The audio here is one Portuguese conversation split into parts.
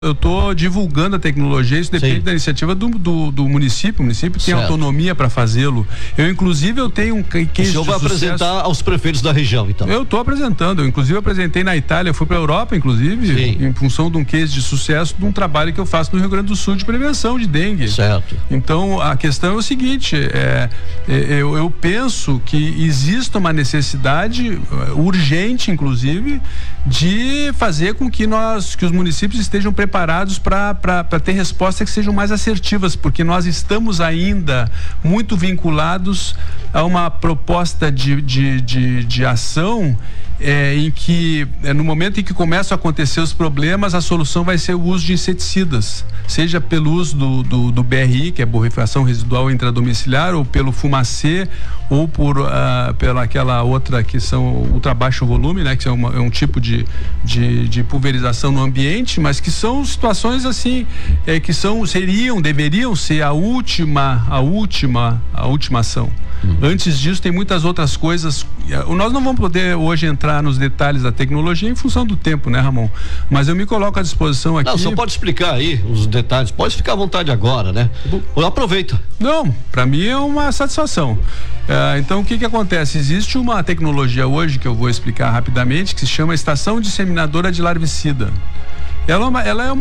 Eu estou divulgando a tecnologia, isso depende da iniciativa do município. O município tem autonomia para fazê-lo. Eu tenho um case de sucesso. O senhor vai apresentar aos prefeitos da região, então? Eu estou apresentando. Eu, inclusive, apresentei na Itália, eu fui para a Europa, inclusive, em função de um case de sucesso de um trabalho que eu faço no Rio Grande do Sul de prevenção de dengue. Certo. Então, a questão é o seguinte, eu penso que existe uma necessidade urgente, inclusive, de fazer com que os municípios estejam preparados para ter respostas que sejam mais assertivas, porque nós estamos ainda muito vinculados a uma proposta de ação em que, no momento em que começam a acontecer os problemas, a solução vai ser o uso de inseticidas, seja pelo uso do BRI, que é borrifação residual intradomiciliar, ou pelo fumacê, ou pela aquela outra que são ultra baixo volume, né, que é um tipo de pulverização no ambiente, mas que são situações assim, que deveriam ser a última ação. Antes disso tem muitas outras coisas. Nós não vamos poder hoje entrar nos detalhes da tecnologia em função do tempo, né, Ramon? Mas eu me coloco à disposição aqui. Não, só pode explicar aí os detalhes, pode ficar à vontade agora, né? Aproveita. Não, para mim é uma satisfação. Então o que acontece? Existe uma tecnologia hoje que eu vou explicar rapidamente, que se chama estação disseminadora de larvicida. Ela é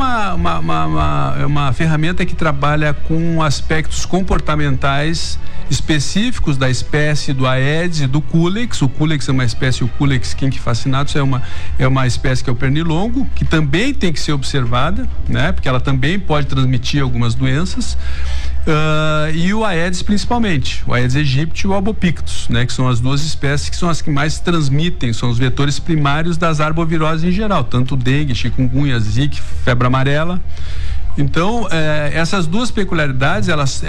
uma ferramenta que trabalha com aspectos comportamentais específicos da espécie do Aedes e do Culex. O Culex é uma espécie, o Culex quinquefascinatus é uma espécie que é o pernilongo, que também tem que ser observada, né? Porque ela também pode transmitir algumas doenças. E o Aedes principalmente, o Aedes aegypti e o albopictus, né? Que são as duas espécies que são as que mais transmitem, são os vetores primários das arboviroses em geral, tanto dengue, chikungunya, zika, febre amarela. Então, essas duas peculiaridades,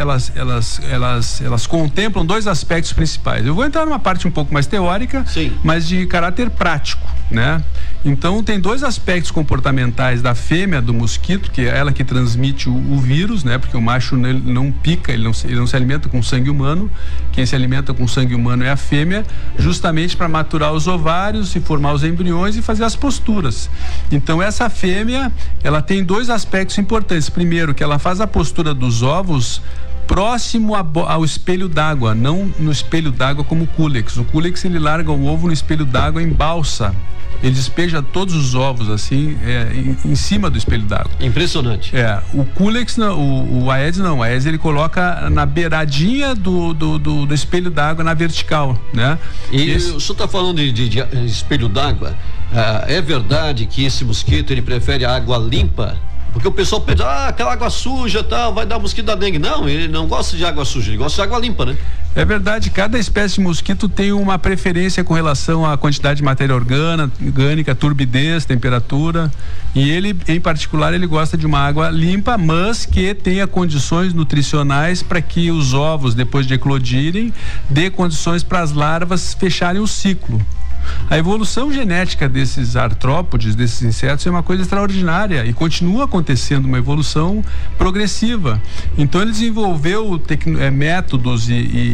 elas contemplam dois aspectos principais. Eu vou entrar numa parte um pouco mais teórica, mas de caráter prático, né? Então, tem dois aspectos comportamentais da fêmea do mosquito, que é ela que transmite o vírus, né? Porque o macho não pica, ele não se alimenta com sangue humano. Quem se alimenta com sangue humano é a fêmea, justamente para maturar os ovários e formar os embriões e fazer as posturas. Então, essa fêmea, ela tem dois aspectos importantes. Primeiro, que ela faz a postura dos ovos próximo ao espelho d'água, não no espelho d'água como o Culex. O Culex, ele larga o ovo no espelho d'água em balsa. Ele despeja todos os ovos assim, em cima do espelho d'água. Impressionante. O Culex, o Aedes não. O Aedes ele coloca na beiradinha do espelho d'água, na vertical, né? E o senhor está falando de espelho d'água. É verdade que esse mosquito ele prefere a água limpa? Porque o pessoal pensa, aquela água suja, tal, vai dar mosquito da dengue. Não, ele não gosta de água suja, ele gosta de água limpa, né? É verdade, cada espécie de mosquito tem uma preferência com relação à quantidade de matéria orgânica, turbidez, temperatura, e ele, em particular, ele gosta de uma água limpa, mas que tenha condições nutricionais para que os ovos, depois de eclodirem, dê condições para as larvas fecharem o ciclo. A evolução genética desses artrópodes, desses insetos, é uma coisa extraordinária e continua acontecendo uma evolução progressiva. Então ele desenvolveu métodos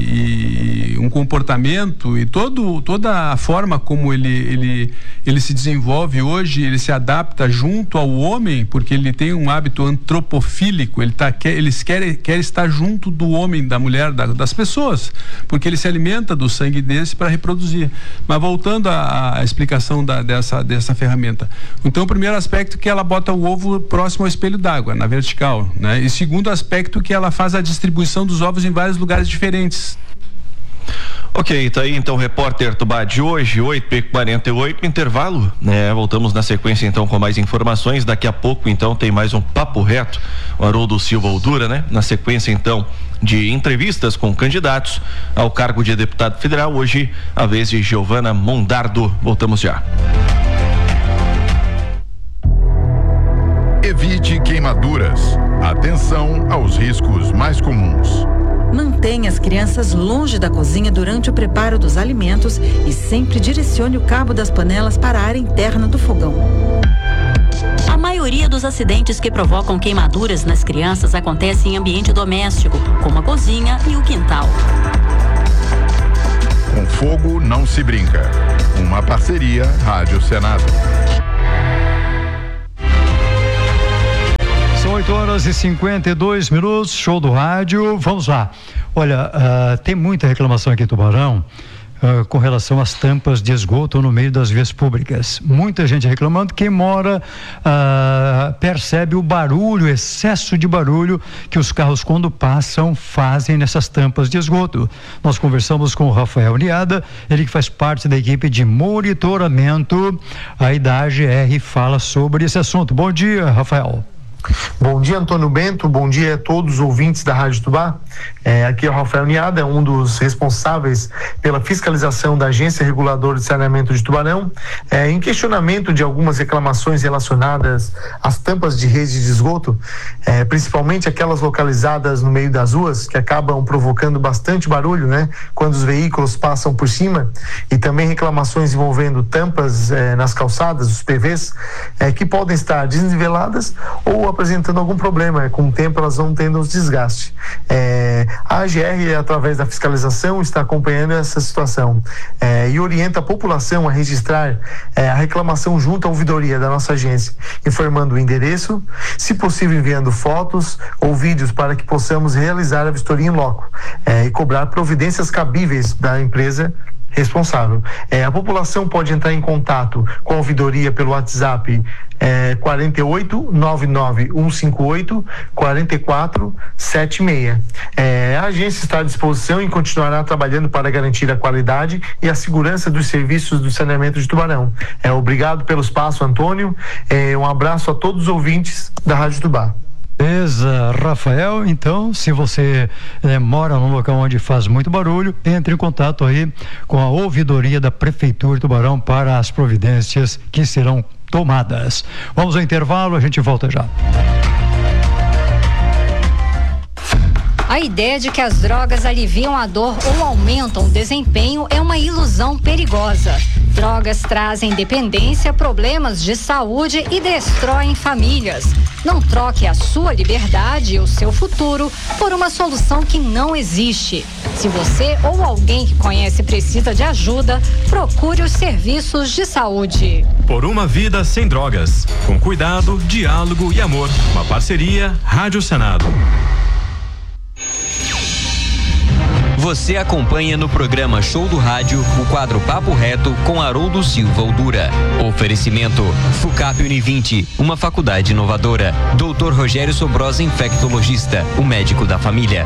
e um comportamento e toda a forma como ele se desenvolve hoje, ele se adapta junto ao homem, porque ele tem um hábito antropofílico, ele quer estar junto do homem, da mulher, das pessoas, porque ele se alimenta do sangue desse para reproduzir. Mas voltando à explicação dessa ferramenta. Então, o primeiro aspecto é que ela bota o ovo próximo ao espelho d'água, na vertical, né? E segundo aspecto, que ela faz a distribuição dos ovos em vários lugares diferentes. Ok, tá aí então o repórter Tubá de hoje, 8h48, intervalo, né? Voltamos na sequência então com mais informações. Daqui a pouco então tem mais um Papo Reto, o Haroldo Silva Oldura, né? Na sequência então de entrevistas com candidatos ao cargo de deputado federal, hoje a vez de Giovana Mondardo. Voltamos já. Evite queimaduras. Atenção aos riscos mais comuns. Mantenha as crianças longe da cozinha durante o preparo dos alimentos e sempre direcione o cabo das panelas para a área interna do fogão. A maioria dos acidentes que provocam queimaduras nas crianças acontece em ambiente doméstico, como a cozinha e o quintal. Com fogo não se brinca. Uma parceria Rádio Senado. 8h52, show do rádio. Vamos lá. Olha, tem muita reclamação aqui em Tubarão com relação às tampas de esgoto no meio das vias públicas. Muita gente reclamando. Quem mora percebe o barulho, o excesso de barulho que os carros, quando passam, fazem nessas tampas de esgoto. Nós conversamos com o Rafael Niada, ele que faz parte da equipe de monitoramento aí da AGR, fala sobre esse assunto. Bom dia, Rafael. Bom dia, Antônio Bento, bom dia a todos os ouvintes da Rádio Tubá. Aqui é o Rafael Niada, um dos responsáveis pela fiscalização da Agência Reguladora de Saneamento de Tubarão, em questionamento de algumas reclamações relacionadas às tampas de rede de esgoto, principalmente aquelas localizadas no meio das ruas, que acabam provocando bastante barulho, né, quando os veículos passam por cima, e também reclamações envolvendo tampas nas calçadas, os PVs, que podem estar desniveladas ou apresentando algum problema. Com o tempo elas vão tendo uns desgastes. A AGR, através da fiscalização, está acompanhando essa situação e orienta a população a registrar a reclamação junto à ouvidoria da nossa agência, informando o endereço, se possível enviando fotos ou vídeos para que possamos realizar a vistoria em loco e cobrar providências cabíveis da empresa responsável. A população pode entrar em contato com a ouvidoria pelo WhatsApp 48 99 158 44 76. A agência está à disposição e continuará trabalhando para garantir a qualidade e a segurança dos serviços do saneamento de Tubarão. Obrigado pelo espaço, Antônio. Um abraço a todos os ouvintes da Rádio Tubá. Beleza, Rafael. Então, se você mora num local onde faz muito barulho, entre em contato aí com a ouvidoria da Prefeitura de Tubarão para as providências que serão tomadas. Vamos ao intervalo, a gente volta já. A ideia de que as drogas aliviam a dor ou aumentam o desempenho é uma ilusão perigosa. Drogas trazem dependência, problemas de saúde e destroem famílias. Não troque a sua liberdade e o seu futuro por uma solução que não existe. Se você ou alguém que conhece precisa de ajuda, procure os serviços de saúde. Por uma vida sem drogas, com cuidado, diálogo e amor. Uma parceria Rádio Senado. Você acompanha no programa Show do Rádio o quadro Papo Reto com Haroldo Silva Oldura. Oferecimento FUCAP Univinte, uma faculdade inovadora. Dr. Rogério Sobrosa, infectologista, o médico da família.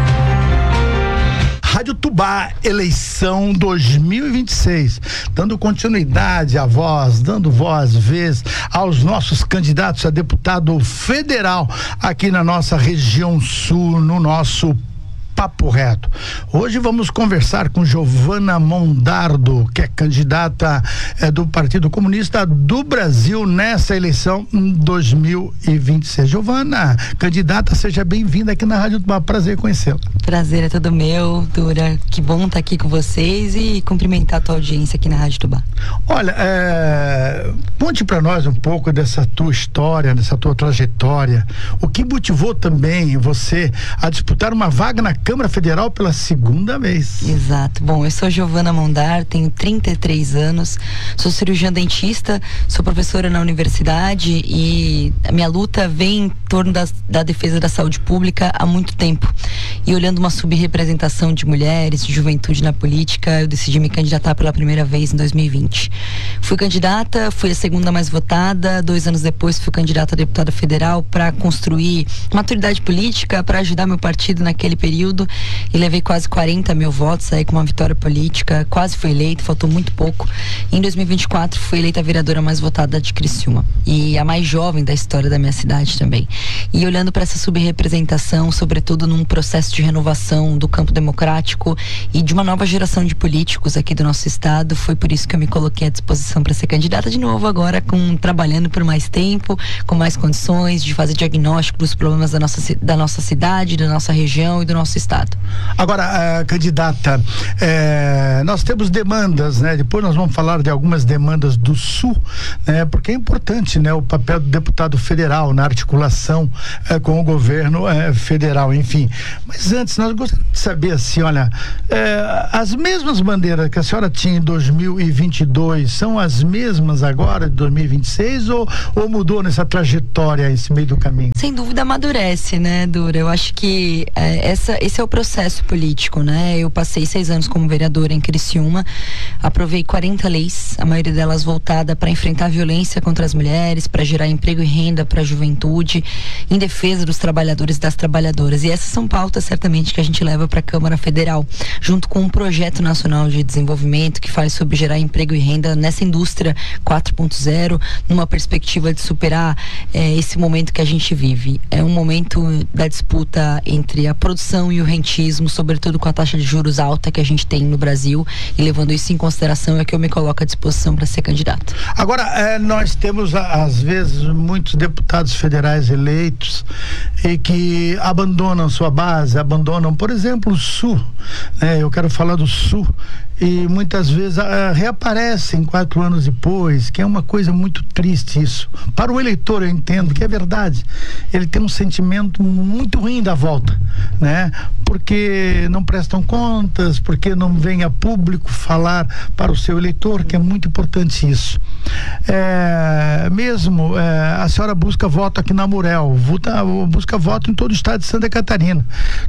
Rádio Tubá, eleição 2026, dando continuidade à voz, dando vez aos nossos candidatos a deputado federal aqui na nossa região sul, no nosso Papo Reto. Hoje vamos conversar com Giovana Mondardo, que é candidata do Partido Comunista do Brasil nessa eleição 2026. Giovana, candidata, seja bem-vinda aqui na Rádio Tubá. Prazer conhecê-la. Prazer é todo meu, Dura. Que bom estar aqui com vocês e cumprimentar a tua audiência aqui na Rádio Tubá. Olha, conte para nós um pouco dessa tua história, dessa tua trajetória. O que motivou também você a disputar uma vaga na Câmara Federal pela segunda vez? Exato. Bom, eu sou Giovana Mondar, tenho 33 anos, sou cirurgiã dentista, sou professora na universidade e a minha luta vem em torno da defesa da saúde pública há muito tempo. E olhando uma subrepresentação de mulheres, de juventude na política, eu decidi me candidatar pela primeira vez em 2020. Fui candidata, fui a segunda mais votada, 2 anos depois fui candidata a deputada federal para construir maturidade política, para ajudar meu partido naquele período e levei quase 40 mil votos aí com uma vitória política, quase fui eleita, faltou muito pouco. Em 2024 fui eleita a vereadora mais votada de Criciúma e a mais jovem da história da minha cidade também. E olhando para essa subrepresentação, sobretudo num processo de renovação do campo democrático e de uma nova geração de políticos aqui do nosso estado, foi por isso que eu me coloquei à disposição para ser candidata de novo agora, trabalhando por mais tempo, com mais condições de fazer diagnóstico dos problemas da nossa cidade, da nossa região e do nosso estado. Agora, candidata, nós temos demandas, né? Depois nós vamos falar de algumas demandas do Sul, né? Porque é importante, né? O papel do deputado federal na articulação com o governo federal, enfim. Mas Mas antes, nós gostaríamos de saber assim, olha, as mesmas bandeiras que a senhora tinha em 2022 são as mesmas agora de 2026 ou mudou nessa trajetória, esse meio do caminho? Sem dúvida amadurece, né, Dura? Eu acho que esse é o processo político, né? Eu passei 6 anos como vereadora em Criciúma, aprovei 40 leis, a maioria delas voltada para enfrentar a violência contra as mulheres, para gerar emprego e renda para a juventude, em defesa dos trabalhadores e das trabalhadoras. E essas são pautas certamente que a gente leva para a Câmara Federal, junto com um projeto nacional de desenvolvimento que faz sobre gerar emprego e renda nessa indústria 4.0, numa perspectiva de superar esse momento que a gente vive. É um momento da disputa entre a produção e o rentismo, sobretudo com a taxa de juros alta que a gente tem no Brasil, e levando isso em consideração é que eu me coloco à disposição para ser candidato. Agora, nós temos às vezes muitos deputados federais eleitos e que abandonam sua base, abandonam, por exemplo, o Sul, né? Eu quero falar do Sul, e muitas vezes reaparecem 4 anos depois, que é uma coisa muito triste isso. Para o eleitor, eu entendo que é verdade, ele tem um sentimento muito ruim da volta, né? Porque não prestam contas, porque não vem a público falar para o seu eleitor, que é muito importante isso. A senhora busca voto aqui na Murel, busca voto em todo o estado de Santa Catarina.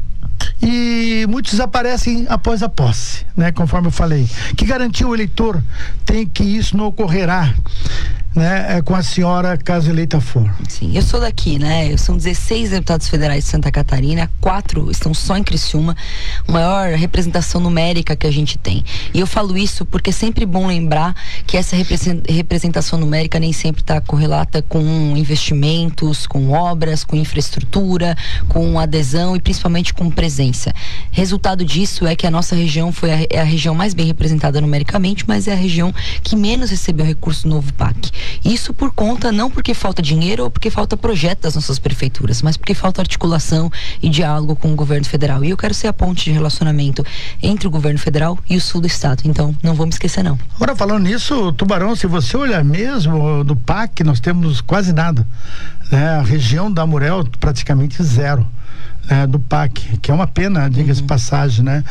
E muitos desaparecem após a posse, né? Conforme eu falei. Que garantia o eleitor tem que isso não ocorrerá, né? Com a senhora, caso eleita for? Sim, eu sou daqui, né? São 16 deputados federais de Santa Catarina, 4 estão só em Criciúma, a maior representação numérica que a gente tem. E eu falo isso porque é sempre bom lembrar que essa representação numérica nem sempre está correlata com investimentos, com obras, com infraestrutura, com adesão e principalmente com presença. Resultado disso é que a nossa região é a região mais bem representada numericamente, mas é a região que menos recebeu recurso do novo PAC. Isso por conta, não porque falta dinheiro ou porque falta projeto das nossas prefeituras, mas porque falta articulação e diálogo com o governo federal. E eu quero ser a ponte de relacionamento entre o governo federal e o sul do estado. Então, não vou me esquecer, não. Agora, falando nisso, Tubarão, se você olhar mesmo do PAC, nós temos quase nada, né? A região da Murel, praticamente zero. Do PAC, que é uma pena, diga-se passagem, né?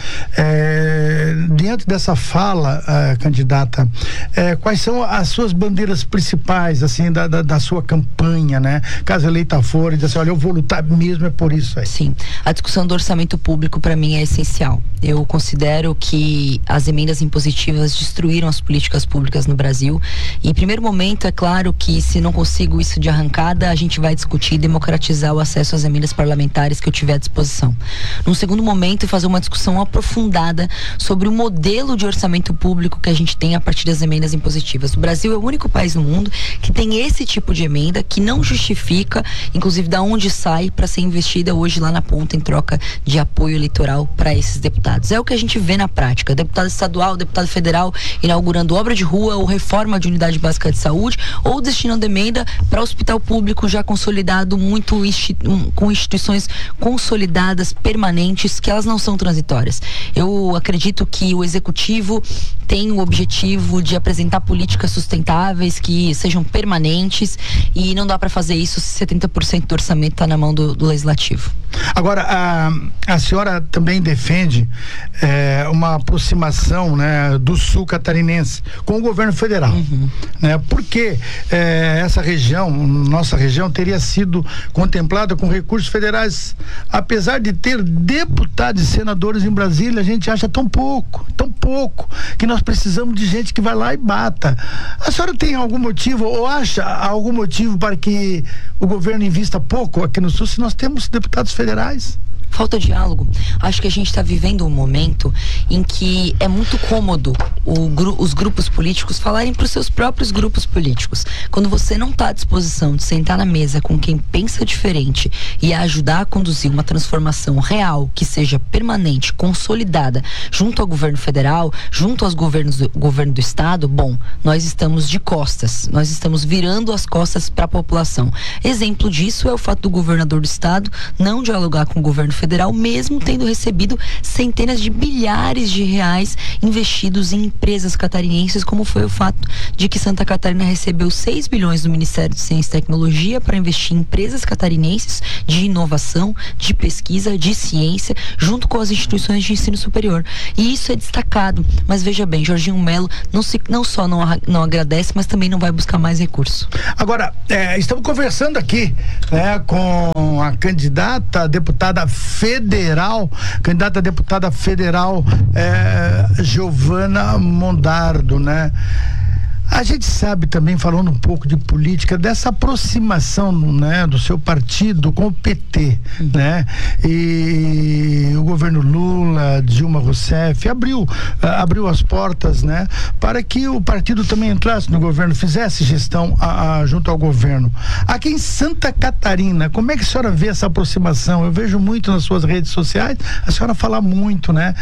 Diante dessa fala, candidata, quais são as suas bandeiras principais, assim, da sua campanha, né? Caso eleita for, e diz assim, olha, eu vou lutar mesmo, é por isso aí. Sim, a discussão do orçamento público para mim é essencial. Eu considero que as emendas impositivas destruíram as políticas públicas no Brasil, e em primeiro momento, é claro que se não consigo isso de arrancada, a gente vai discutir e democratizar o acesso às emendas parlamentares que eu tiver à disposição. Num segundo momento, fazer uma discussão aprofundada sobre o modelo de orçamento público que a gente tem a partir das emendas impositivas. O Brasil é o único país no mundo que tem esse tipo de emenda que não justifica, inclusive, da onde sai para ser investida hoje lá na ponta em troca de apoio eleitoral para esses deputados. É o que a gente vê na prática. Deputado estadual, deputado federal inaugurando obra de rua ou reforma de unidade básica de saúde ou destinando emenda para hospital público já consolidado, com instituições consolidadas, permanentes, que elas não são transitórias. Eu acredito que o executivo tem o objetivo de apresentar políticas sustentáveis que sejam permanentes, e não dá para fazer isso se 70% do orçamento está na mão do legislativo. Agora, a senhora também defende uma aproximação, né, do sul catarinense com o governo federal, né? Porque essa região, nossa região, teria sido contemplada com recursos federais, apesar de ter deputados e senadores em Brasília. A gente acha tão pouco, que nós precisamos de gente que vai lá e bata. A senhora tem algum motivo, ou acha algum motivo para que o governo invista pouco aqui no sul, se nós temos deputados federais? Falta diálogo. Acho que a gente está vivendo um momento em que é muito cômodo os grupos políticos falarem para os seus próprios grupos políticos. Quando você não está à disposição de sentar na mesa com quem pensa diferente e ajudar a conduzir uma transformação real, que seja permanente, consolidada, junto ao governo federal, junto aos governo do estado, bom, nós estamos de costas, nós estamos virando as costas para a população. Exemplo disso é o fato do governador do estado não dialogar com o governo federal federal, mesmo tendo recebido centenas de bilhares de reais investidos em empresas catarinenses, como foi o fato de que Santa Catarina recebeu 6 bilhões do Ministério de Ciência e Tecnologia para investir em empresas catarinenses de inovação, de pesquisa, de ciência, junto com as instituições de ensino superior. E isso é destacado. Mas veja bem, Jorginho Melo não só não agradece, mas também não vai buscar mais recurso. Agora, estamos conversando aqui, né, com a candidata a deputada federal Giovana Mondardo, né? A gente sabe também, falando um pouco de política, dessa aproximação, né, do seu partido com o PT, né? E o governo Lula, Dilma Rousseff, abriu as portas, né, para que o partido também entrasse no governo, fizesse gestão junto ao governo. Aqui em Santa Catarina, como é que a senhora vê essa aproximação? Eu vejo muito nas suas redes sociais, a senhora fala muito, né,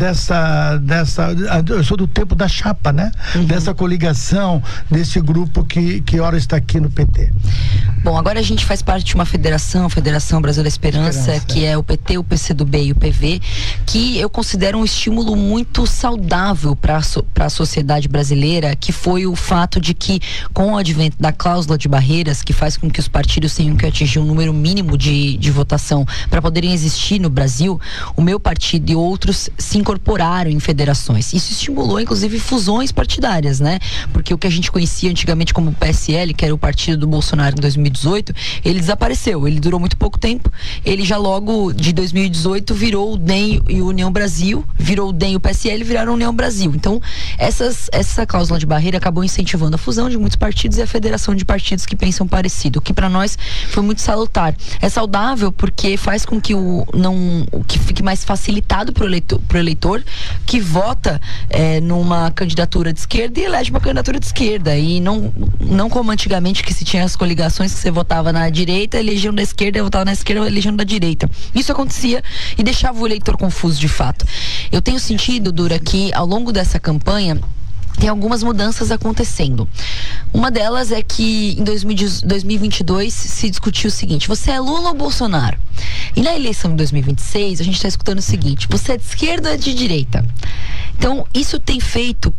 eu sou do tempo da chapa, né? Dessa coligação, desse grupo que ora está aqui no PT. Bom, agora a gente faz parte de uma Federação Brasil da Esperança, que é o PT, o PCdoB e o PV, que eu considero um estímulo muito saudável para a sociedade brasileira, que foi o fato de que, com o advento da cláusula de barreiras, que faz com que os partidos tenham que atingir um número mínimo de votação para poderem existir no Brasil, o meu partido e outros se incorporaram em federações. Isso estimulou, inclusive, fusões partidárias, né? Porque o que a gente conhecia antigamente como PSL, que era o partido do Bolsonaro em 2018, ele desapareceu, ele durou muito pouco tempo, ele já logo de 2018 virou o DEM e o União Brasil, virou o DEM e o PSL, viraram União Brasil. Então, essa cláusula de barreira acabou incentivando a fusão de muitos partidos e a federação de partidos que pensam parecido, o que para nós foi muito salutar. É saudável porque faz com que que fique mais facilitado para o eleitor que vota numa candidatura de esquerda e elege uma candidatura de esquerda, e não como antigamente, que se tinha as coligações que você votava na direita, elegiam da esquerda, eu votava na esquerda, elegiam da direita. Isso acontecia e deixava o eleitor confuso de fato. Eu tenho sentido, Dura, que ao longo dessa campanha tem algumas mudanças acontecendo. Uma delas é que em 2022 se discutiu o seguinte: você é Lula ou Bolsonaro? E na eleição de 2026 a gente está escutando o seguinte: você é de esquerda ou de direita? Então, isso tem feito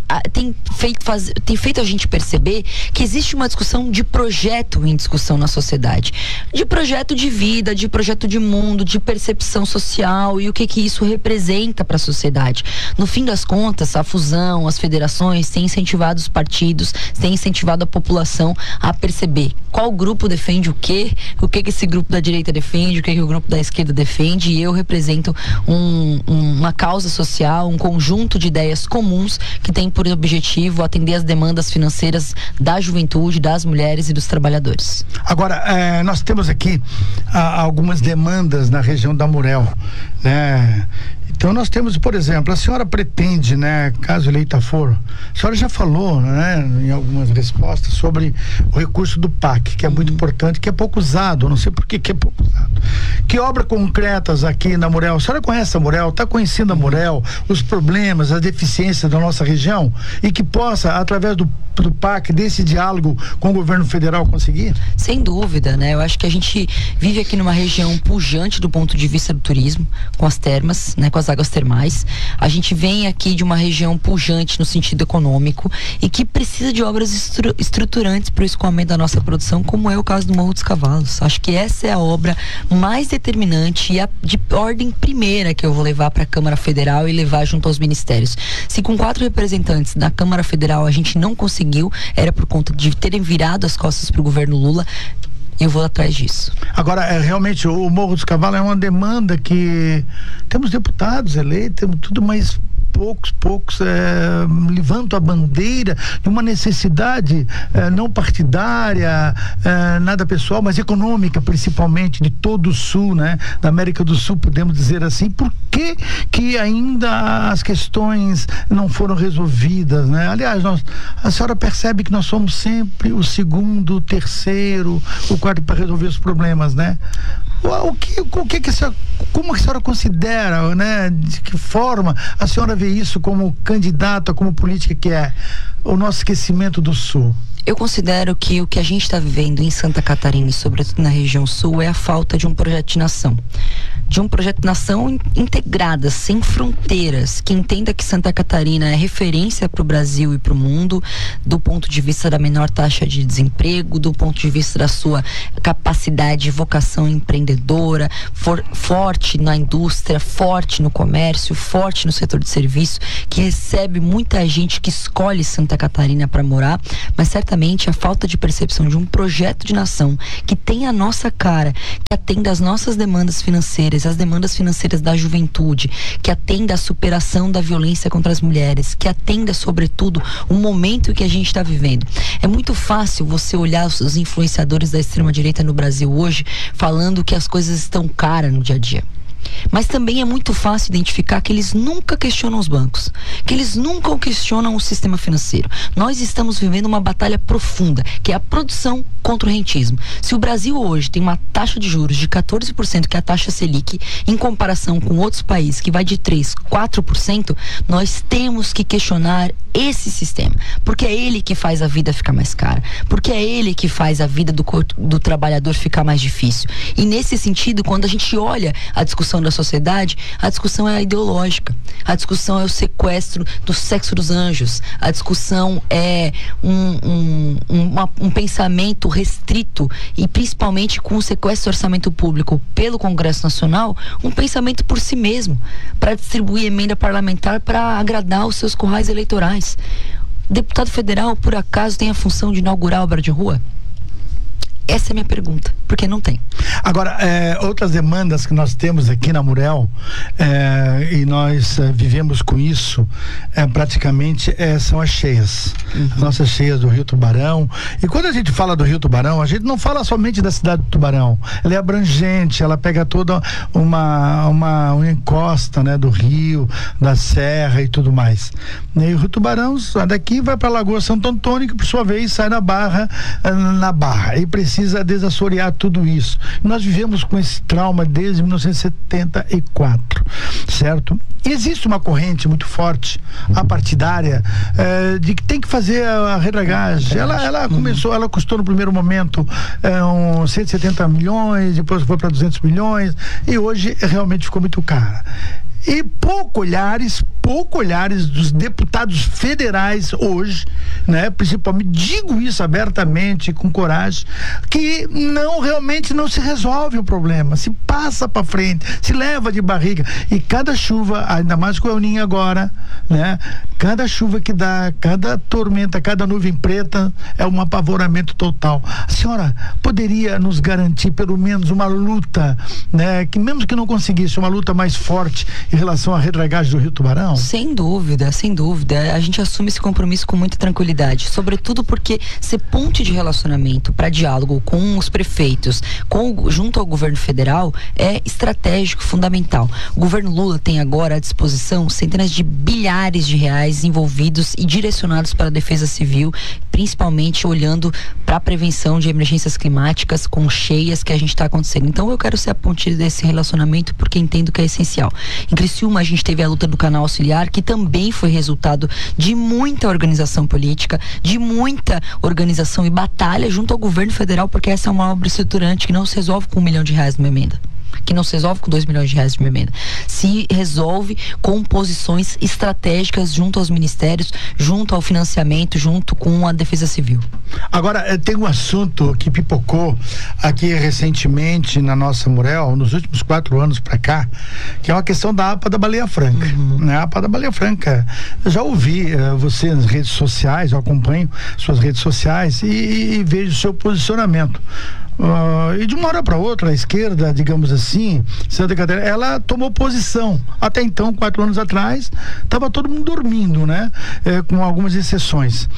a gente perceber que existe uma discussão de projeto em discussão na sociedade. De projeto de vida, de projeto de mundo, de percepção social e o que isso representa para a sociedade. No fim das contas, a fusão, as federações têm incentivado os partidos, têm incentivado a população a perceber qual grupo defende o que esse grupo da direita defende, o que o grupo da esquerda defende, e eu represento uma causa social, um conjunto de ideias comuns que tem por objetivo atender as demandas financeiras da juventude, das mulheres e dos trabalhadores. Agora, nós temos aqui algumas demandas na região da Murel, né? Então nós temos, por exemplo, a senhora pretende, né, caso eleita for, a senhora já falou, né, em algumas respostas sobre o recurso do PAC, que é muito importante, que é pouco usado, não sei por que é pouco usado. Que obras concretas aqui na Murel? A senhora conhece a Murel, está conhecendo a Murel, os problemas, as deficiências da nossa região, e que possa, através do PAC, desse diálogo com o governo federal, conseguir? Sem dúvida, né? Eu acho que a gente vive aqui numa região pujante do ponto de vista do turismo, com as termas, né, com as águas termais. A gente vem aqui de uma região pujante no sentido econômico e que precisa de obras estruturantes para o escoamento da nossa produção, como é o caso do Morro dos Cavalos. Acho que essa é a obra mais determinante e a de ordem primeira que eu vou levar para a Câmara Federal e levar junto aos ministérios. Se com 4 representantes da Câmara Federal a gente não conseguiu, era por conta de terem virado as costas para o governo Lula. Eu vou atrás disso. Agora, realmente, o Morro dos Cavalos é uma demanda que temos deputados eleitos, temos tudo, mas poucos levantam a bandeira de uma necessidade não partidária, nada pessoal, mas econômica, principalmente de todo o sul, né, da América do Sul, podemos dizer assim. Por que ainda as questões não foram resolvidas, né? Aliás, a senhora percebe que nós somos sempre o segundo, o terceiro, o quarto para resolver os problemas, né? Como a senhora considera, né? De que forma a senhora vê isso como candidata, como política, que é o nosso esquecimento do Sul? Eu considero que o que a gente está vivendo em Santa Catarina e sobretudo na região sul é a falta de um projeto de nação. de um projeto de nação integrada, sem fronteiras, que entenda que Santa Catarina é referência para o Brasil e para o mundo, do ponto de vista da menor taxa de desemprego, do ponto de vista da sua capacidade e vocação empreendedora, forte na indústria, forte no comércio, forte no setor de serviço, que recebe muita gente que escolhe Santa Catarina para morar, mas certamente a falta de percepção de um projeto de nação que tem a nossa cara, que atenda às nossas demandas financeiras, as demandas financeiras da juventude, que atenda à superação da violência contra as mulheres, que atenda, sobretudo, o momento que a gente está vivendo. É muito fácil você olhar os influenciadores da extrema-direita no Brasil hoje falando que as coisas estão caras no dia a dia. Mas também é muito fácil identificar que eles nunca questionam os bancos, que eles nunca questionam o sistema financeiro. Nós estamos vivendo uma batalha profunda, que é a produção contra o rentismo. Se o Brasil hoje tem uma taxa de juros de 14%, que é a taxa Selic, em comparação com outros países que vai de 3%, 4%, nós temos que questionar esse sistema, porque é ele que faz a vida ficar mais cara, porque é ele que faz a vida do trabalhador ficar mais difícil. E nesse sentido, quando a gente olha a discussão da sociedade, a discussão é a ideológica, a discussão é o sequestro do sexo dos anjos, a discussão é um pensamento restrito, e principalmente com o sequestro do orçamento público pelo Congresso Nacional, um pensamento por si mesmo, para distribuir emenda parlamentar para agradar os seus currais eleitorais. Deputado federal, por acaso, tem a função de inaugurar obra de rua? Essa é a minha pergunta, porque não tem. Agora, outras demandas que nós temos aqui na Murel, e nós vivemos com isso, praticamente são as cheias. As nossas cheias do Rio Tubarão. E quando a gente fala do Rio Tubarão, a gente não fala somente da cidade do Tubarão. Ela é abrangente, ela pega toda uma encosta, né, do rio, da serra e tudo mais. E o Rio Tubarão sai daqui, vai para a Lagoa Santo Antônio, que por sua vez sai na Barra, e precisa desassorear tudo isso. Nós vivemos com esse trauma desde 1974, certo? E existe uma corrente muito forte, a partidária, de que tem que fazer a redragagem. Ela começou, ela custou no primeiro momento 170 milhões, depois foi para 200 milhões, e hoje realmente ficou muito cara. E pouco olhares dos deputados federais hoje, né, principalmente, digo isso abertamente, com coragem, que realmente não se resolve o problema, se passa para frente, se leva de barriga, e cada chuva, ainda mais com o El Niño agora, né, cada chuva que dá, cada tormenta, cada nuvem preta, é um apavoramento total. A senhora poderia nos garantir pelo menos uma luta, né, que mesmo que não conseguisse, uma luta mais forte em relação à redragagem do Rio Tubarão? Sem dúvida, sem dúvida. A gente assume esse compromisso com muita tranquilidade, sobretudo porque ser ponte de relacionamento para diálogo com os prefeitos, junto ao governo federal, é estratégico, fundamental. O governo Lula tem agora à disposição centenas de bilhares de reais envolvidos e direcionados para a defesa civil, principalmente olhando para a prevenção de emergências climáticas com cheias que a gente está acontecendo. Então eu quero ser a ponte desse relacionamento porque entendo que é essencial. Em Criciúma a gente teve a luta do Canal Auxiliar, que também foi resultado de muita organização política, de muita organização e batalha junto ao governo federal, porque essa é uma obra estruturante que não se resolve com R$1 milhão numa emenda, que não se resolve com R$2 milhões numa emenda, se resolve com posições estratégicas junto aos ministérios, junto ao financiamento, junto com a defesa civil. Agora, tem um assunto que pipocou aqui recentemente na nossa Murel, nos últimos 4 anos para cá, que é uma questão da APA da Baleia Franca. Né? A APA da Baleia Franca, eu já ouvi você nas redes sociais, eu acompanho suas redes sociais e vejo o seu posicionamento. E de uma hora para outra, a esquerda, digamos assim, Santa Catarina, ela tomou posição. Até então, 4 anos atrás, estava todo mundo dormindo, né? Com algumas exceções.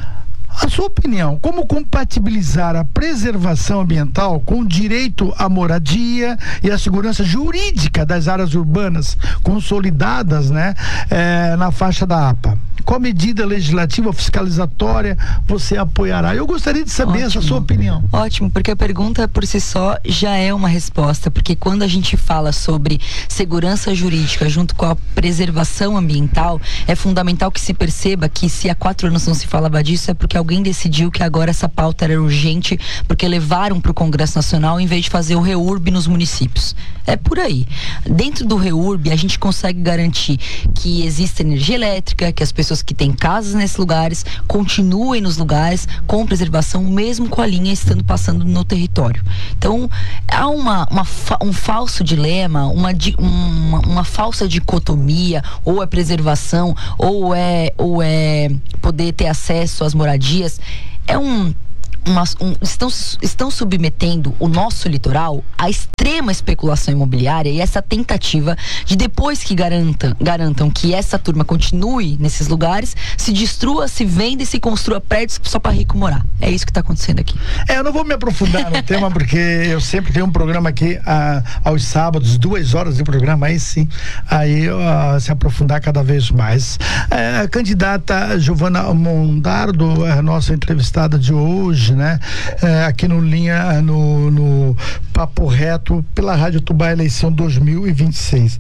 A sua opinião, como compatibilizar a preservação ambiental com o direito à moradia e a segurança jurídica das áreas urbanas consolidadas, né, na faixa da APA? Qual medida legislativa fiscalizatória você apoiará? Eu gostaria de saber essa sua opinião. Ótimo, porque a pergunta por si só já é uma resposta, porque quando a gente fala sobre segurança jurídica junto com a preservação ambiental, é fundamental que se perceba que se há 4 anos não se falava disso, é porque alguém decidiu que agora essa pauta era urgente porque levaram para o Congresso Nacional em vez de fazer o REURB nos municípios. É por aí. Dentro do REURB, a gente consegue garantir que exista energia elétrica, que as pessoas que têm casas nesses lugares continuem nos lugares com preservação, mesmo com a linha estando passando no território. Então, há um falso dilema, uma falsa dicotomia, ou é preservação, ou é poder ter acesso às moradias. Estão submetendo o nosso litoral à extrema especulação imobiliária e essa tentativa de, depois que garantam que essa turma continue nesses lugares, se destrua, se venda e se construa prédios só para rico morar. É isso que está acontecendo aqui. Eu não vou me aprofundar no tema porque eu sempre tenho um programa aqui aos sábados, 2 horas de programa, aí sim, se aprofundar cada vez mais. A candidata Giovana Mondardo, a nossa entrevistada de hoje, né? Aqui no Papo Reto pela Rádio Tubá, eleição 2026.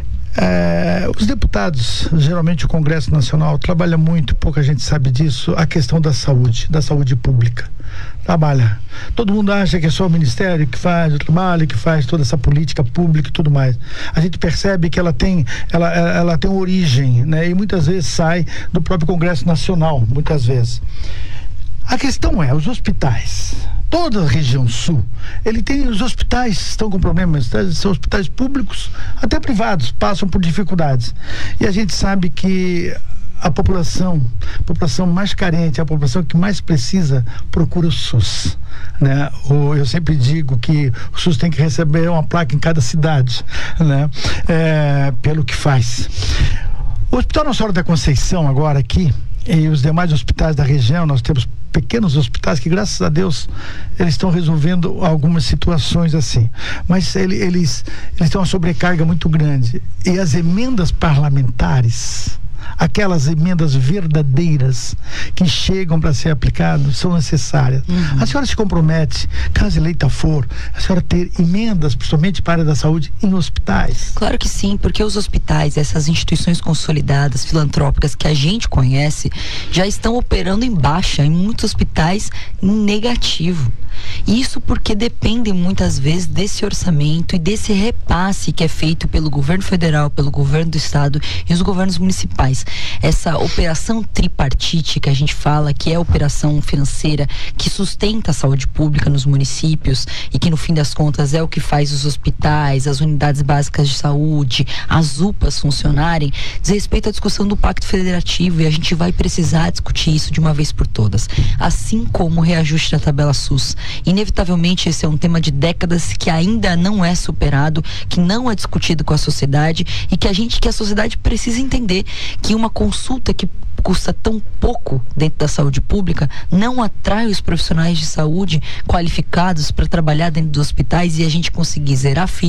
Os deputados, geralmente o Congresso Nacional, trabalha muito, pouca gente sabe disso, a questão da saúde pública. Trabalha. Todo mundo acha que é só o Ministério que faz o trabalho, que faz toda essa política pública e tudo mais. A gente percebe que ela tem origem, né? E muitas vezes sai do próprio Congresso Nacional, muitas vezes. A questão é, os hospitais, toda a região sul, os hospitais estão com problemas, são hospitais públicos, até privados, passam por dificuldades. E a gente sabe que a população mais carente, a população que mais precisa, procura o SUS, né? Eu sempre digo que o SUS tem que receber uma placa em cada cidade, né? Pelo que faz. O Hospital Nossa Senhora da Conceição agora aqui, e os demais hospitais da região, nós temos pequenos hospitais que, graças a Deus, eles estão resolvendo algumas situações assim, mas eles têm uma sobrecarga muito grande, e as emendas parlamentares, aquelas emendas verdadeiras que chegam para ser aplicadas, são necessárias. A senhora se compromete, caso eleita for, a senhora ter emendas, principalmente para a área da saúde, em hospitais? Claro que sim, porque os hospitais, essas instituições consolidadas, filantrópicas que a gente conhece, já estão operando em baixa, em muitos hospitais em negativo. Isso porque dependem muitas vezes desse orçamento e desse repasse que é feito pelo governo federal, pelo governo do estado e os governos municipais. Essa operação tripartite que a gente fala, que é a operação financeira que sustenta a saúde pública nos municípios e que no fim das contas é o que faz os hospitais, as unidades básicas de saúde, as UPAs funcionarem, diz respeito à discussão do Pacto Federativo, e a gente vai precisar discutir isso de uma vez por todas. Assim como o reajuste da tabela SUS. Inevitavelmente esse é um tema de décadas que ainda não é superado, que não é discutido com a sociedade e que a sociedade precisa entender que uma consulta que custa tão pouco dentro da saúde pública não atrai os profissionais de saúde qualificados para trabalhar dentro dos hospitais, e a gente conseguir zerar as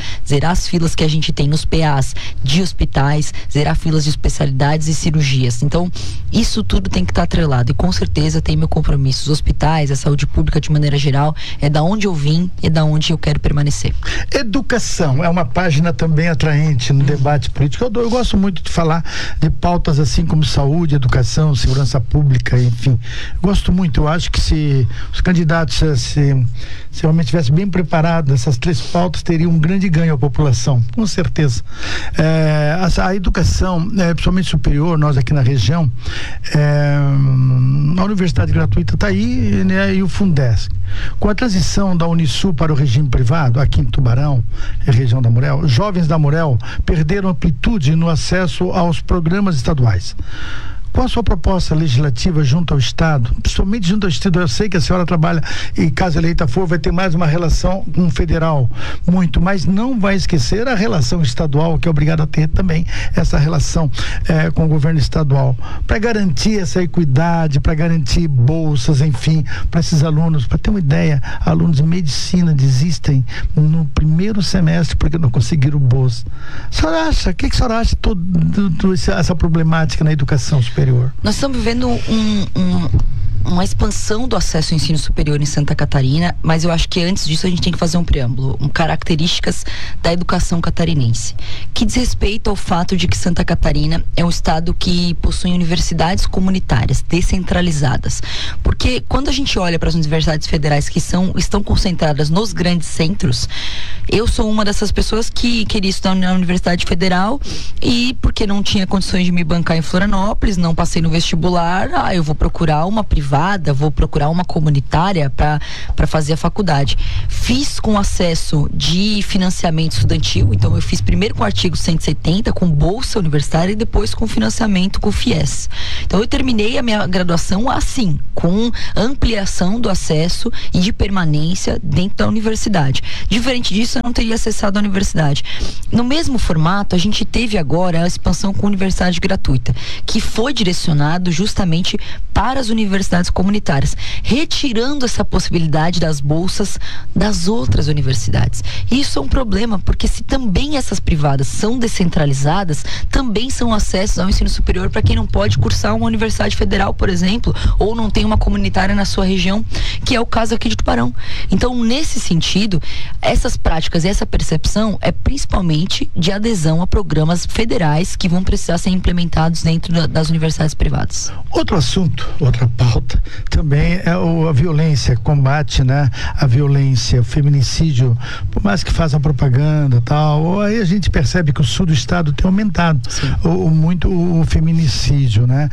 filas que a gente tem nos PAs de hospitais, zerar filas de especialidades e cirurgias. Então, isso tudo tem que estar atrelado, e com certeza tem meu compromisso. Os hospitais, a saúde pública de maneira geral, é da onde eu vim e da onde eu quero permanecer. Educação é uma página também atraente no debate político. Eu gosto muito de falar de pautas assim como saúde, educação, segurança pública, enfim. Gosto muito. Eu acho que se os candidatos se realmente estivessem bem preparados, essas 3 pautas teriam um grande ganho à população, com certeza. A educação, principalmente superior, nós aqui na região, a universidade gratuita está aí, né, e o Fundesc. Com a transição da Unisul para o regime privado, aqui em Tubarão, região da Murel, jovens da Murel perderam amplitude no acesso aos programas estaduais. Qual a sua proposta legislativa junto ao Estado? Principalmente junto ao Estado. Eu sei que a senhora trabalha e, caso eleita for, vai ter mais uma relação com o federal, muito, mas não vai esquecer a relação estadual, que é obrigado a ter também essa relação com o governo estadual, para garantir essa equidade, para garantir bolsas, enfim, para esses alunos. Para ter uma ideia, alunos de medicina desistem no primeiro semestre porque não conseguiram bolsa. A senhora acha, o que a senhora acha de toda essa problemática na educação superior? Nós estamos vivendo uma expansão do acesso ao ensino superior em Santa Catarina, mas eu acho que antes disso a gente tem que fazer um preâmbulo, características da educação catarinense, que diz respeito ao fato de que Santa Catarina é um estado que possui universidades comunitárias descentralizadas, porque quando a gente olha para as universidades federais que estão concentradas nos grandes centros, eu sou uma dessas pessoas que queria estudar na Universidade Federal e porque não tinha condições de me bancar em Florianópolis, não passei no vestibular, eu vou procurar uma privada, vou procurar uma comunitária para fazer a faculdade. Fiz com acesso de financiamento estudantil, então eu fiz primeiro com o artigo 170, com bolsa universitária, e depois com financiamento com o FIES. Então eu terminei a minha graduação assim, com ampliação do acesso e de permanência dentro da universidade. Diferente disso, eu não teria acessado a universidade. No mesmo formato, a gente teve agora a expansão com universidade gratuita, que foi direcionado justamente para as universidades comunitárias, retirando essa possibilidade das bolsas das outras universidades. Isso é um problema, porque se também essas privadas são descentralizadas, também são acessos ao ensino superior para quem não pode cursar uma universidade federal, por exemplo, ou não tem uma comunitária na sua região, que é o caso aqui de Tubarão. Então, nesse sentido, essas práticas e essa percepção é principalmente de adesão a programas federais que vão precisar ser implementados dentro das universidades privadas. Outro assunto, outra pauta, também é a violência, combate, né? A violência, o feminicídio, por mais que faça propaganda e tal, aí a gente percebe que o sul do estado tem aumentado muito o feminicídio, né?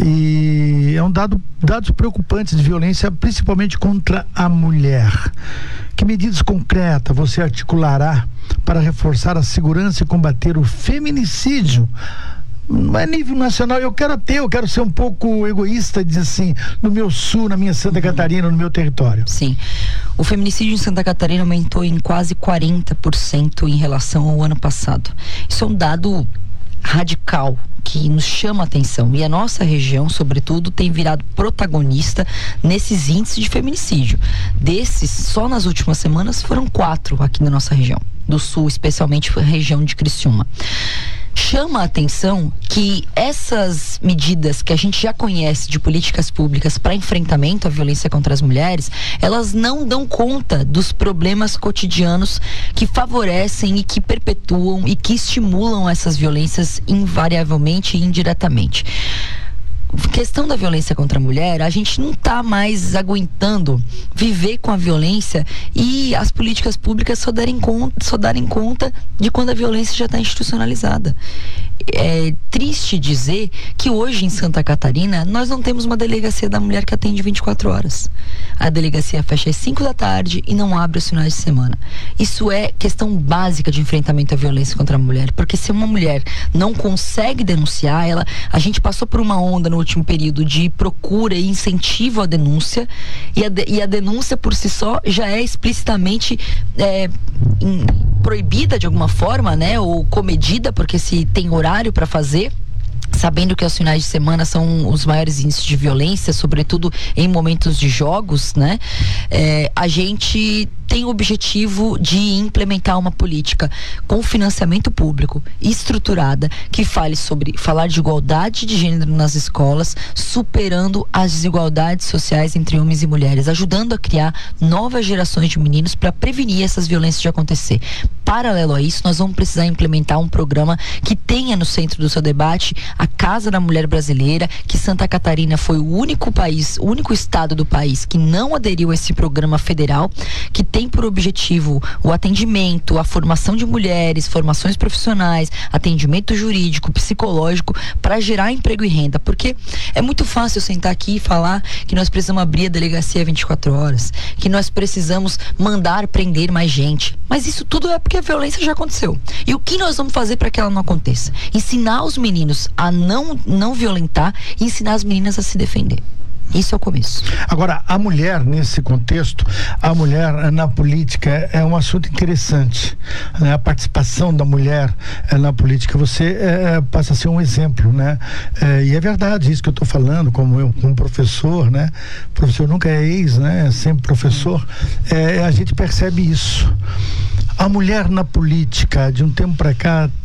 E é um dados preocupantes de violência, principalmente contra a mulher. Que medidas concretas você articulará para reforçar a segurança e combater o feminicídio? A nível nacional, eu quero ser um pouco egoísta e dizer assim, no meu sul, na minha Santa Catarina, no meu território. Sim. O feminicídio em Santa Catarina aumentou em quase 40% em relação ao ano passado. Isso é um dado radical que nos chama a atenção, e a nossa região, sobretudo, tem virado protagonista nesses índices de feminicídio. Desses, só nas últimas semanas foram 4 aqui na nossa região, do sul, especialmente a região de Criciúma. Chama a atenção que essas medidas que a gente já conhece de políticas públicas para enfrentamento à violência contra as mulheres, elas não dão conta dos problemas cotidianos que favorecem e que perpetuam e que estimulam essas violências invariavelmente e indiretamente. Questão da violência contra a mulher, a gente não está mais aguentando viver com a violência e as políticas públicas só darem conta de quando a violência já está institucionalizada. É triste dizer que hoje em Santa Catarina nós não temos uma delegacia da mulher que atende 24 horas. A delegacia fecha às 5 da tarde e não abre os finais de semana. Isso é questão básica de enfrentamento à violência contra a mulher, porque se uma mulher não consegue denunciar, a gente passou por uma onda no último período de procura e incentivo à denúncia, e a denúncia por si só já é explicitamente proibida de alguma forma, né, ou comedida, porque se tem horário para fazer, sabendo que os finais de semana são os maiores índices de violência, sobretudo em momentos de jogos, né? A gente tem o objetivo de implementar uma política com financiamento público estruturada que falar de igualdade de gênero nas escolas, superando as desigualdades sociais entre homens e mulheres, ajudando a criar novas gerações de meninos para prevenir essas violências de acontecer. Paralelo a isso, nós vamos precisar implementar um programa que tenha no centro do seu debate a Casa da Mulher Brasileira, que Santa Catarina foi o único estado do país que não aderiu a esse programa federal, que tem por objetivo o atendimento, a formação de mulheres, formações profissionais, atendimento jurídico, psicológico, para gerar emprego e renda, porque é muito fácil eu sentar aqui e falar que nós precisamos abrir a delegacia 24 horas, que nós precisamos mandar prender mais gente, mas isso tudo é porque a violência já aconteceu. E o que nós vamos fazer para que ela não aconteça? Ensinar os meninos a não violentar e ensinar as meninas a se defender. Isso é o começo. Agora, a mulher, nesse contexto, a mulher na política é um assunto interessante, né? A participação da mulher na política, você passa a ser um exemplo, né? E é verdade isso que eu estou falando, como professor, né? O professor nunca é ex, né? É sempre professor. A gente percebe isso. A mulher na política, de um tempo para cá,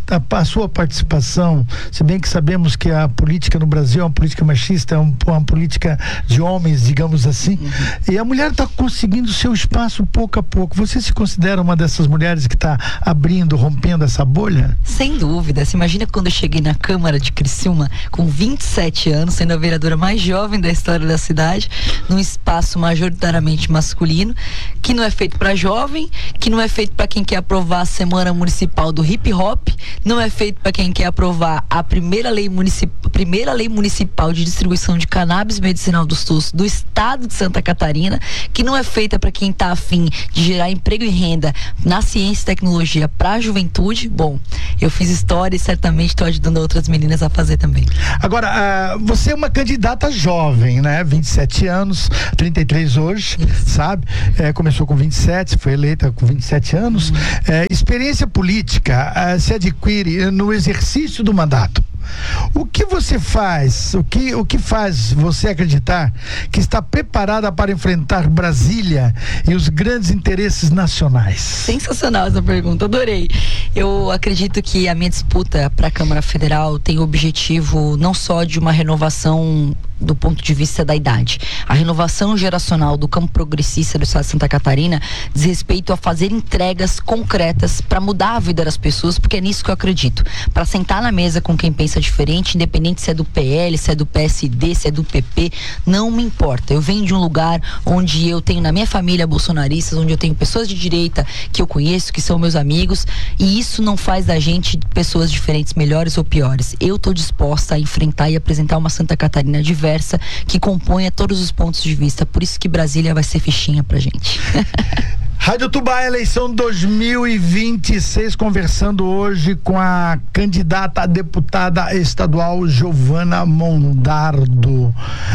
a sua participação, se bem que sabemos que a política no Brasil é uma política machista, é uma política de homens, digamos assim, e a mulher está conseguindo seu espaço pouco a pouco. Você se considera uma dessas mulheres que está abrindo, rompendo essa bolha? Sem dúvida. Você imagina quando eu cheguei na Câmara de Criciúma com 27 anos, sendo a vereadora mais jovem da história da cidade, num espaço majoritariamente masculino, que não é feito para jovem, que não é feito para quem quer aprovar a Semana Municipal do Hip Hop, não é feito para quem quer aprovar a primeira lei municipal de distribuição de cannabis medicinal do SUS do estado de Santa Catarina, que não é feita para quem está afim de gerar emprego e renda na ciência e tecnologia para a juventude. Bom, eu fiz história e certamente estou ajudando outras meninas a fazer também. Agora, você é uma candidata jovem, né? 27 anos, 33 hoje, sabe? Começou com 27, foi eleita com 27 anos. Experiência política se adquire no exercício do mandato. O que você faz, o que faz você acreditar que está preparada para enfrentar Brasília e os grandes interesses nacionais? Sensacional essa pergunta, adorei. Eu acredito que a minha disputa para a Câmara Federal tem o objetivo não só de uma renovação do ponto de vista da idade. A renovação geracional do campo progressista do estado de Santa Catarina diz respeito a fazer entregas concretas para mudar a vida das pessoas, porque é nisso que eu acredito. Para sentar na mesa com quem pensa diferente, independente se é do PL, se é do PSD, se é do PP, não me importa. Eu venho de um lugar onde eu tenho na minha família bolsonaristas, onde eu tenho pessoas de direita que eu conheço, que são meus amigos, e isso não faz da gente pessoas diferentes, melhores ou piores. Eu estou disposta a enfrentar e apresentar uma Santa Catarina diversa, que componha todos os pontos de vista. Por isso que Brasília vai ser fichinha pra gente. Rádio Tubá, eleição 2026, conversando hoje com a candidata a deputada estadual Giovana Mondardo.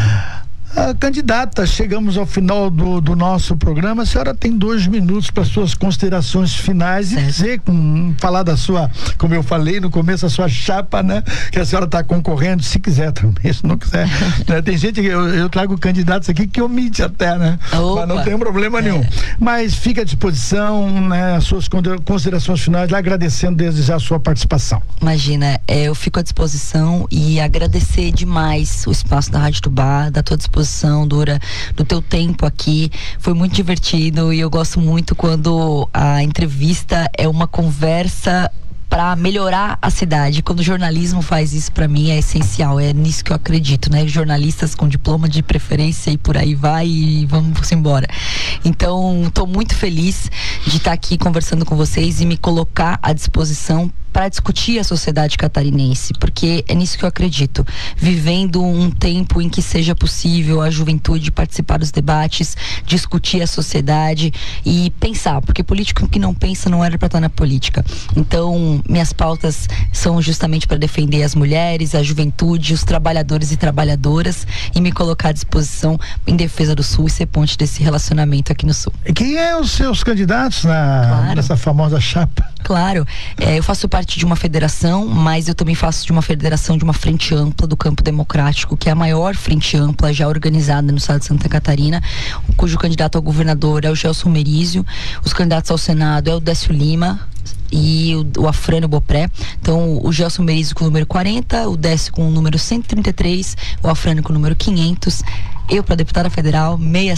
Candidata, chegamos ao final do nosso programa. A senhora tem 2 minutos para suas considerações finais e dizer, falar da sua, como eu falei no começo, a sua chapa, né? Que a senhora está concorrendo, se quiser também, se não quiser. Né? Tem gente que eu trago candidatos aqui que omite até, né? Opa. Mas não tem problema nenhum. Mas fica à disposição, né? As suas considerações finais, agradecendo desde já a sua participação. Imagina, eu fico à disposição e agradecer demais o espaço da Rádio Tubá, da tua disposição, Dura, do teu tempo aqui. Foi muito divertido e eu gosto muito quando a entrevista é uma conversa para melhorar a cidade. Quando o jornalismo faz isso, para mim é essencial, é nisso que eu acredito, né? Jornalistas com diploma de preferência e por aí vai, e vamos embora. Então, estou muito feliz de estar aqui conversando com vocês e me colocar à disposição para discutir a sociedade catarinense, porque é nisso que eu acredito, vivendo um tempo em que seja possível a juventude participar dos debates, discutir a sociedade e pensar, porque político que não pensa não era para estar na política. Então, minhas pautas são justamente para defender as mulheres, a juventude, os trabalhadores e trabalhadoras, e me colocar à disposição em defesa do Sul e ser ponte desse relacionamento aqui no Sul. E quem é os seus candidatos nessa famosa chapa? Claro, eu faço parte de uma federação, mas eu também faço de uma federação, de uma frente ampla do campo democrático, que é a maior frente ampla já organizada no estado de Santa Catarina, cujo candidato ao governador é o Gelson Merizio, os candidatos ao Senado é o Décio Lima e o Afrânio Bopré. Então, o Gelson Merizio com o número 40, o Décio com o número 133, o Afrânio com o número 500. Eu para deputada federal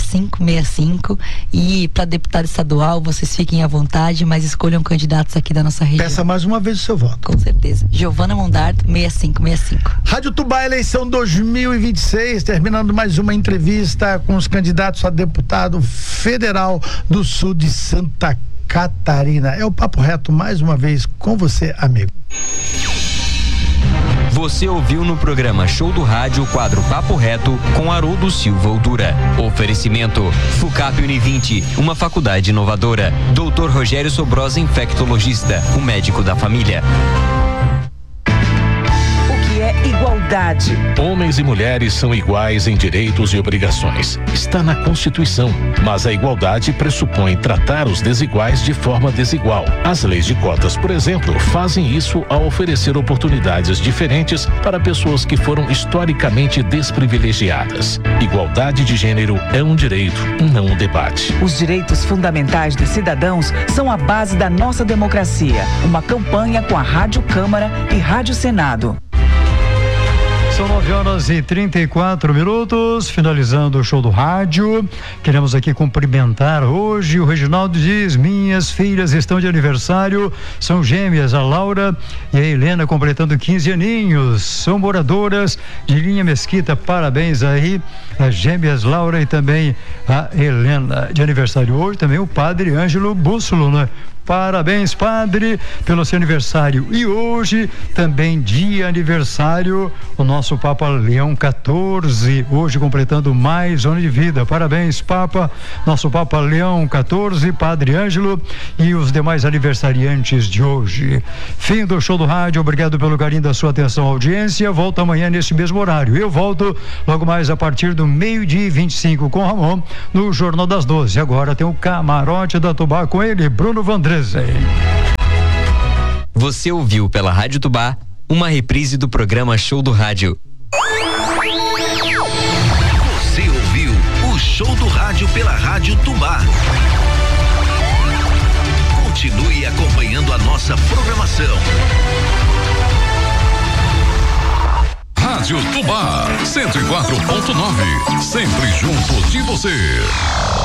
6565 e para deputada estadual vocês fiquem à vontade, mas escolham candidatos aqui da nossa região. Peça mais uma vez o seu voto. Com certeza. Giovana Mondardo 6565. Rádio Tubá, eleição 2026, terminando mais uma entrevista com os candidatos a deputado federal do sul de Santa Catarina. É o Papo Reto mais uma vez com você, amigo. Você ouviu no programa Show do Rádio o quadro Papo Reto com Haroldo Silva Oldura. Oferecimento FUCAP Univinte, uma faculdade inovadora. Dr. Rogério Sobrosa, infectologista, o médico da família. O que é igualdade? igualdade. Homens e mulheres são iguais em direitos e obrigações. Está na Constituição. Mas a igualdade pressupõe tratar os desiguais de forma desigual. As leis de cotas, por exemplo, fazem isso ao oferecer oportunidades diferentes para pessoas que foram historicamente desprivilegiadas. Igualdade de gênero é um direito, não um debate. Os direitos fundamentais dos cidadãos são a base da nossa democracia. Uma campanha com a Rádio Câmara e Rádio Senado. São 9h34, finalizando o show do rádio. Queremos aqui cumprimentar hoje. O Reginaldo diz: minhas filhas estão de aniversário, são gêmeas, a Laura e a Helena, completando 15 aninhos. São moradoras de Linha Mesquita. Parabéns aí, as gêmeas Laura e também a Helena. De aniversário hoje também o padre Ângelo Bússolo, né? Parabéns, padre, pelo seu aniversário. E hoje também dia aniversário o nosso Papa Leão XIV, hoje completando mais um ano de vida. Parabéns, Papa, nosso Papa Leão XIV, padre Ângelo e os demais aniversariantes de hoje. Fim do show do rádio, obrigado pelo carinho da sua atenção, audiência. Volto amanhã nesse mesmo horário. Eu volto logo mais a partir do 12h25 com o Ramon no Jornal das 12. Agora tem o Camarote da Tubá com ele, Bruno Vandré. Você ouviu pela Rádio Tubá uma reprise do programa Show do Rádio. Você ouviu o Show do Rádio pela Rádio Tubá. Continue acompanhando a nossa programação. Rádio Tubá 104.9, sempre junto de você.